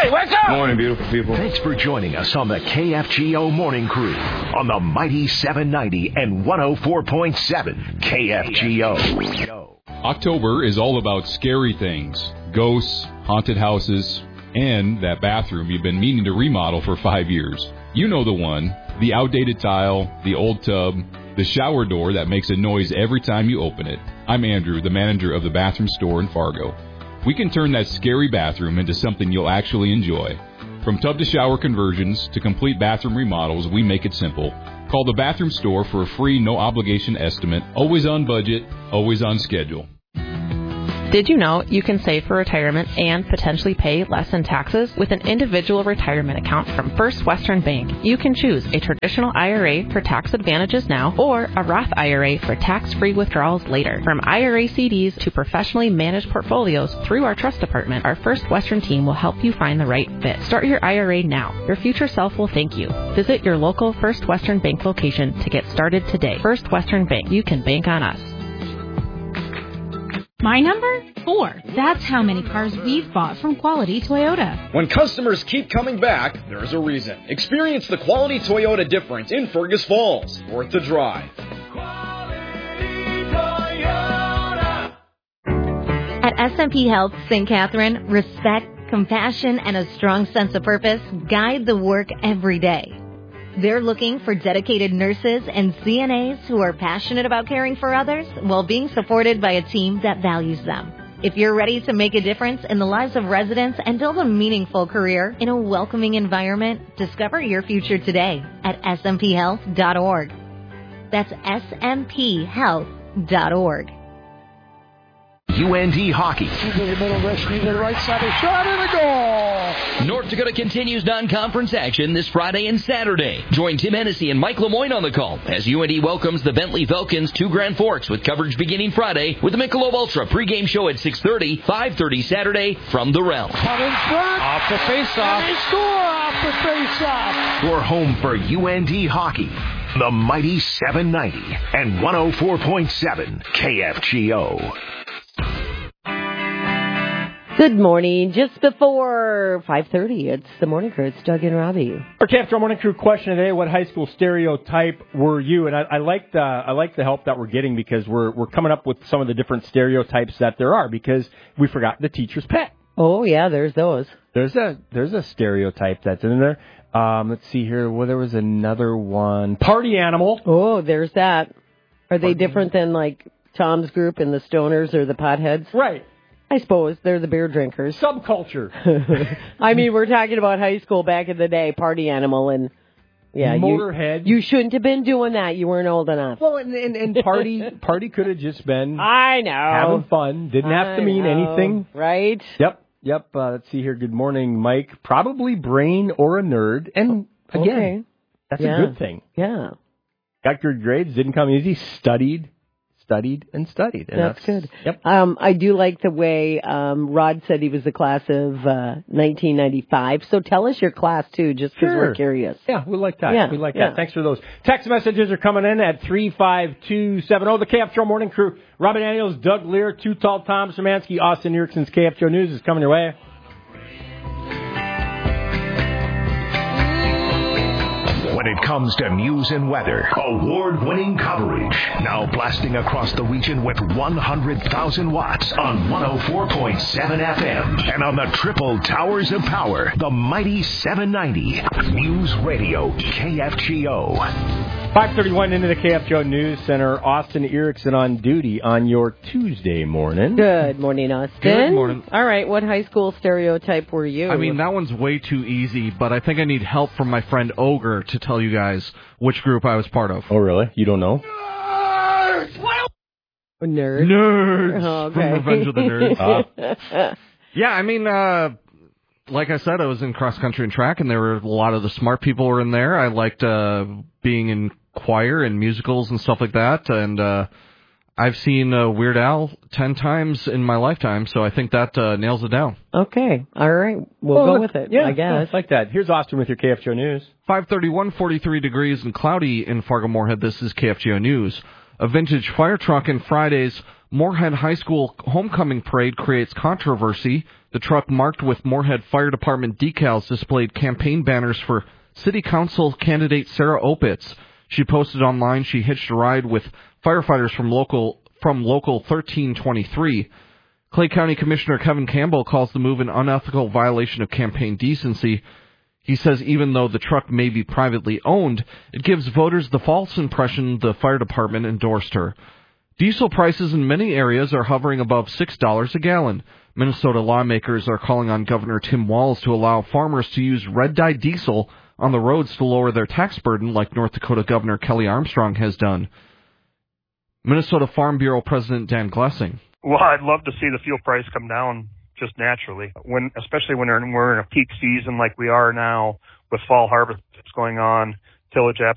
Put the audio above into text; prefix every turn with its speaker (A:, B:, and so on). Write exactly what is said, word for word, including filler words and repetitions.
A: Hey, wake up!
B: Morning, beautiful people.
C: Thanks for joining us on the K F G O Morning Crew on the mighty seven ninety and one oh four point seven K F G O.
D: October is all about scary things. Ghosts, haunted houses, and that bathroom you've been meaning to remodel for five years. You know the one. The outdated tile, the old tub, the shower door that makes a noise every time you open it. I'm Andrew, the manager of the bathroom store in Fargo. We can turn that scary bathroom into something you'll actually enjoy. From tub to shower conversions to complete bathroom remodels, we make it simple. Call the bathroom store for a free, no-obligation estimate. Always on budget, always on schedule.
E: Did you know you can save for retirement and potentially pay less in taxes with an individual retirement account from First Western Bank? You can choose a traditional I R A for tax advantages now or a Roth I R A for tax-free withdrawals later. From I R A C Ds to professionally managed portfolios through our trust department, our First Western team will help you find the right fit. Start your I R A now. Your future self will thank you. Visit your local First Western Bank location to get started today. First Western Bank. You can bank on us.
F: My number? Four. That's how many cars we've bought from Quality Toyota.
G: When customers keep coming back, there's a reason. Experience the Quality Toyota difference in Fergus Falls. Worth the drive.
H: At S M P Health Saint Catherine, respect, compassion, and a strong sense of purpose guide the work every day. They're looking for dedicated nurses and C N As who are passionate about caring for others while being supported by a team that values them. If you're ready to make a difference in the lives of residents and build a meaningful career in a welcoming environment, discover your future today at S M P health dot org. That's S M P health dot org.
C: U N D Hockey.
A: To the middle, rescue to the right side, a shot and a goal!
I: North Dakota continues non-conference action this Friday and Saturday. Join Tim Hennessy and Mike Lemoyne on the call as U N D welcomes the Bentley Falcons to Grand Forks with coverage beginning Friday with the Michelob Ultra pregame show at six thirty, five thirty Saturday from the Realm.
A: Out in front,
B: Off the face-off.
A: and they score off the face-off.
C: Your home for U N D Hockey. The mighty seven ninety and one oh four point seven K F G O.
J: Good morning. Just before five thirty, it's the Morning Crew. It's Doug and Robbie.
K: Our K F G O Morning Crew question today: what high school stereotype were you? And I, I like the I like the help that we're getting because we're we're coming up with some of the different stereotypes that there are because we forgot the teacher's pet.
J: Oh yeah, there's those.
K: There's a there's a stereotype that's in there. Um, let's see here. Well, there was another one. Party animal.
J: Oh, there's that. Are they
K: Party
J: different than like Tom's group and the Stoners or the Potheads?
K: Right.
J: I suppose they're the beer drinkers.
K: Subculture.
J: I mean, we're talking about high school back in the day, party animal, and yeah,
K: Motorhead.
J: You, you shouldn't have been doing that. You weren't old enough.
K: Well, and, and, and party party could have just been
J: I know
K: having fun. Didn't have
J: I
K: to mean
J: know.
K: anything.
J: Right?
K: Yep. Yep. Uh, let's see here. Good morning, Mike. Probably brain or a nerd. And again,
J: Okay.
K: that's
J: Yeah.
K: a good thing.
J: Yeah.
K: Got good grades. Didn't come easy. Studied. Studied and studied. And
J: That's,
K: that's
J: good.
K: Yep.
J: Um, I do like the way um, Rod said he was the class of uh, nineteen ninety-five. So tell us your class, too, just because
K: Sure.
J: we're curious.
K: Yeah, we like that.
J: Yeah,
K: we like
J: yeah.
K: that. Thanks for those. Text messages are coming in at three five two seven zero. The K F G O Morning Crew. Robin Daniels, Doug Lear, Too Tall Tom Szymanski, Austin Erickson's K F G O News is coming your way.
C: When it comes to news and weather, award-winning coverage. Now blasting across the region with one hundred thousand watts on one oh four point seven F M. And on the triple towers of power, the mighty seven ninety. News Radio K F G O.
K: five thirty-one into the K F G O News Center. Austin Erickson on duty on your Tuesday morning.
J: Good morning, Austin.
L: Good morning.
J: All right, what high school stereotype were you?
L: I mean, that one's way too easy, but I think I need help from my friend Ogre to tell you guys which group I was part of.
K: Oh, really? You don't know?
J: Nerd.
L: Nerds
J: Oh, okay.
L: from Revenge of the Nerds. Uh, yeah, I mean, uh, like I said, I was in cross country and track, and there were a lot of the smart people were in there. I liked uh, being in choir and musicals and stuff like that, and uh, I've seen uh, Weird Al ten times in my lifetime, so I think that uh, nails it down.
J: Okay, all right, we'll
K: Well,
J: go with it,
K: Yeah,
J: I guess.
K: yeah, like that. Here's Austin with your K F G O News.
L: five thirty-one, forty-three degrees and cloudy in Fargo-Moorhead. This is K F G O News. A vintage fire truck in Friday's Moorhead High School homecoming parade creates controversy. The truck marked with Moorhead Fire Department decals displayed campaign banners for City Council candidate Sarah Opitz. She posted online she hitched a ride with firefighters from local from local thirteen twenty-three. Clay County Commissioner Kevin Campbell calls the move an unethical violation of campaign decency. He says even though the truck may be privately owned, it gives voters the false impression the fire department endorsed her. Diesel prices in many areas are hovering above six dollars a gallon. Minnesota lawmakers are calling on Governor Tim Walz to allow farmers to use red-dye diesel on the roads to lower their tax burden like North Dakota Governor Kelly Armstrong has done. Minnesota Farm Bureau President Dan Glessing.
B: Well, I'd love to see the fuel price come down just naturally, when, especially when we're in a peak season like we are now with fall harvest going on, tillage